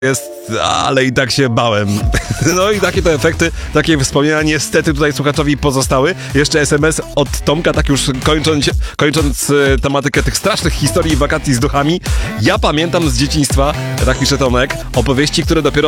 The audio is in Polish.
jest, ale i tak się bałem. No i takie to efekty, takie wspomnienia niestety tutaj słuchaczowi pozostały. Jeszcze SMS od Tomka, tak już kończąc tematykę tych strasznych historii wakacji z duchami. Ja pamiętam z dzieciństwa, tak pisze Tomek, opowieści, które dopiero